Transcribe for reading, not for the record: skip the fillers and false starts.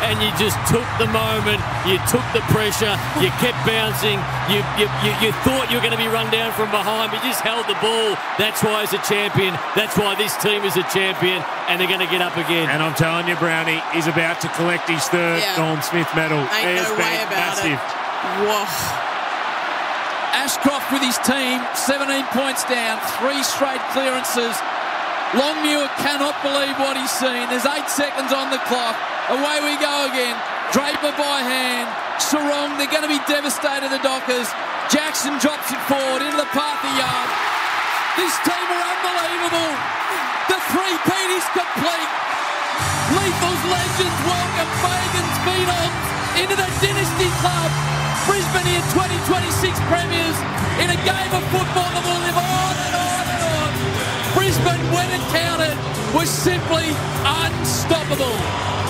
and you just took the moment, you took the pressure, you kept bouncing, you thought you were going to be run down from behind, but you just held the ball. That's why he's a champion. That's why this team is a champion, and they're going to get up again. And I'm telling you, Brownie, he's about to collect his third Norm Smith medal. Ain't no way about it. Whoa. Ashcroft with his team, 17 points down, 3 straight clearances. Longmuir cannot believe what he's seen. There's 8 seconds on the clock. Away we go again. Draper by hand. Sarong, they're going to be devastated, the Dockers. Jackson drops it forward into the part of the yard. This team are unbelievable. The three-peat is complete. Lethal's legends welcome Fagan's phenoms into the Dynasty Club. Brisbane in 2026 premiers in a game of football that will live on and on and on. Brisbane, when it counted, was simply unstoppable.